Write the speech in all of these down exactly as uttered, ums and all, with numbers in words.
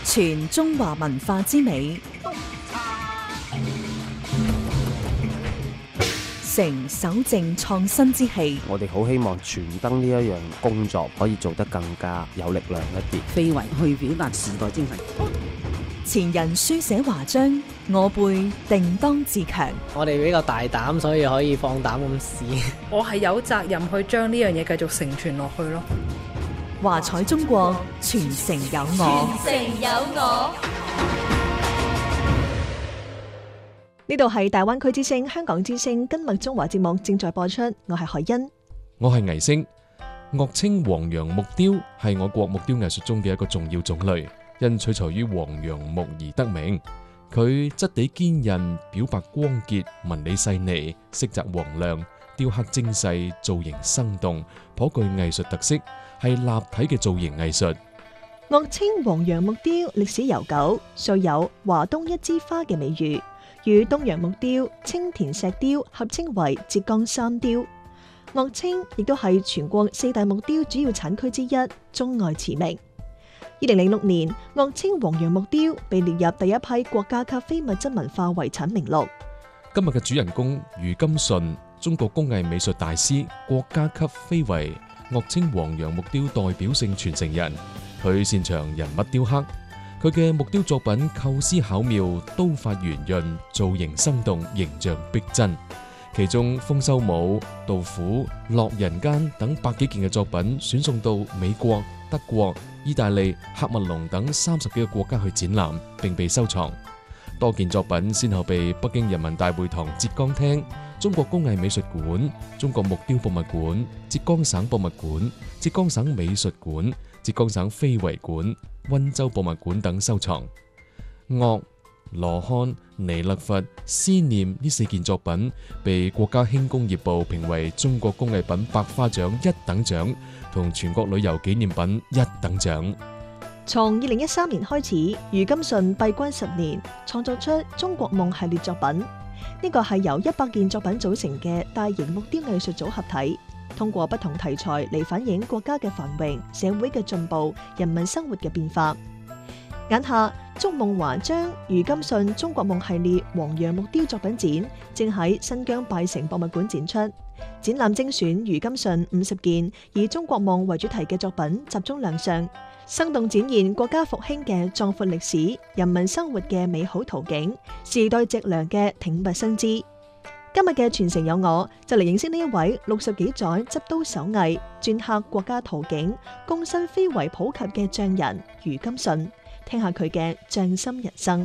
傳中華文化之美，承守正創新之氣。 我哋好希望傳燈呢一樣工作可以做得更加有力量一啲， 非遺去表達時代精神。 前人書寫華章，我輩定當自強。 我哋比較大膽，所以可以放膽咁試。 我係有責任去將呢樣嘢繼續承傳落去咯。 華彩中國，傳承有我。 傳承有我。 呢度係大灣區之聲、香港之聲今日中華節目正在播出，我係海欣， 我係倪星。樂稱黃楊木雕係我國木雕藝術中嘅一個重要種類，因取材於黃楊木而得名。佢質地堅韌，表白光潔，紋理細膩，色澤黃亮，雕刻精細，造型生動，頗具藝術特色，係立體嘅造型藝術。 樂稱黃楊木雕歷史悠久，素有華東一枝花嘅美譽，與東洋木雕、青田石雕合稱為浙江三雕。樂稱亦都係全國四大木雕主要產區之一，中外馳名。二零零六年，樂稱黃楊木雕被列入第一批國家級非物質文化遺產名錄。 今日嘅主人公余金順，中國工藝美術大師，國家級非遺樂稱黃楊木雕代表性傳承人。佢擅長人物雕刻，佢嘅木雕作品構思巧妙，刀法圓潤，造型生動，形象逼真。其中《豐收舞》、《杜甫》、《樂人間》等百幾件嘅作品選送到美國、德國、意大利、喀麥隆等三十幾個國家去展覽，並被收藏。多件作品先後被北京人民大會堂浙江廳、中國工藝美術館、中國木雕博物館、浙江省博物館、浙江省美術館、浙江省非遺館、溫州博物館等收藏。樂、羅漢、彌勒佛、思念呢四件作品被國家輕工業部評為中國工藝品百花獎一等獎，同全國旅遊紀念品一等獎。 從二零一三年開始，余金順閉關十年，創作出中國夢系列作品。呢個係由一百件作品組成嘅大型木雕藝術組合體，通過不同題材嚟反映國家嘅繁榮、社會嘅進步、人民生活嘅變化。眼下，築夢華章余金順中國夢系列黃楊木雕作品展正喺新疆拜城博物館展出。展覽精選余金順五十件以中國夢為主題嘅作品集中亮相，生動展現國家復興嘅壯闊歷史、人民生活嘅美好圖景、時代脊梁嘅挺拔生姿。今日嘅傳承有我，就嚟認識呢一位六十幾載執刀手藝、鐫刻國家圖景、躬身非遺普及嘅匠人余金順，聽下佢嘅匠心人生。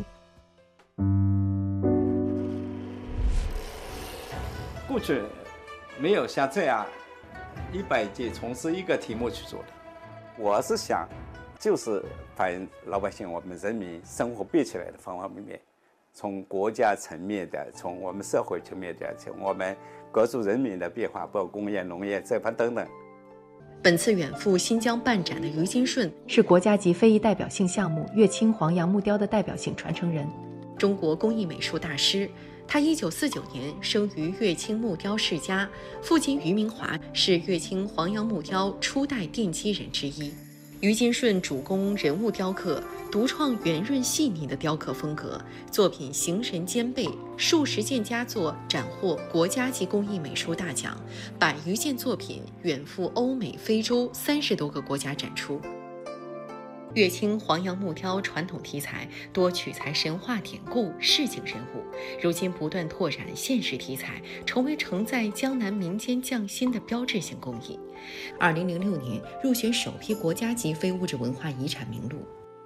過去沒有像這樣一百件從事一個題目去做的。我是想，就是反映老百姓我們人民生活變起來的方方面面，從國家層面的，從我們社會層面的，從我們各族人民的變化，包括工業、農業這番等等。 本次遠赴新疆辦展的余金順是國家級非遺代表性項目樂清黃楊木雕的代表性傳承人， 中國工藝美術大師。他一九四九年生於樂清木雕世家，父親余明華是樂清黃楊木雕初代奠基人之一。余金順主攻人物雕刻，獨創圓潤細膩的雕刻風格，作品形神兼備，數十件佳作斬獲國家級工藝美術大獎，百餘件作品遠赴歐美、非洲三十多個國家展出。樂清黃楊木雕傳統題材多取材神話典故、市井人物，如今不斷拓展現實題材，成為承載江南民間匠心的標誌性工藝。二零零六年入選首批國家級非物質文化遺產名錄。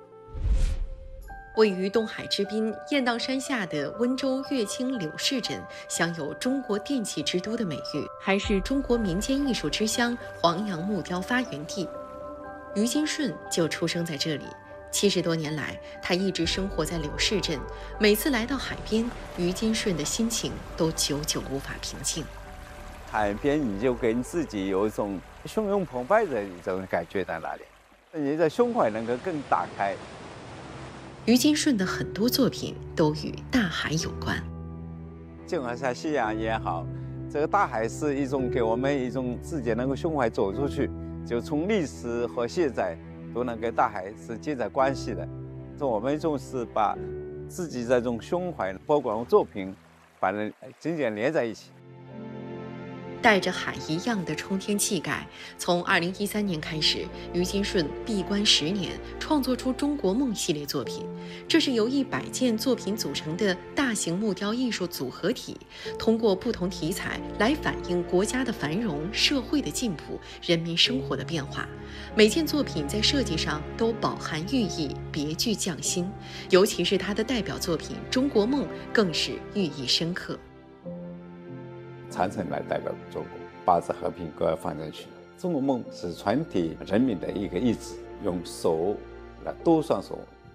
位於東海之濱雁蕩山下的溫州樂清柳市鎮，享有中國電器之都的美譽，還是中國民間藝術之鄉、黃楊木雕發源地。余金順就出生在這裡，七十多年來，他一直生活在柳市鎮。每次來到海邊，余金順的心情都久久無法平靜。 海邊你就給你自己有一種洶湧澎湃的一種感覺在那裡，你的胸懷能夠更打開。 余金順的很多作品都與大海有關， 就好像夕陽也好，這個大海是一種給我們一種自己能夠胸懷走出去，就從歷史和現在都能跟大海是緊在關係的。 我们就是把自己这种胸怀，包括作品，把人紧紧连在一起。 带着海一样的冲天气概，从二零一三年开始，于金顺闭关十年，创作出《中国梦》系列作品。这是由一百件作品组成的大型木雕艺术组合体，通过不同题材来反映国家的繁荣、社会的进步、人民生活的变化。每件作品在设计上都饱含寓意，别具匠心。尤其是他的代表作品《中国梦》，更是寓意深刻。 长城来代表中国，把这和平歌放进去。中国梦是全体人民的一个意志，用手来多双手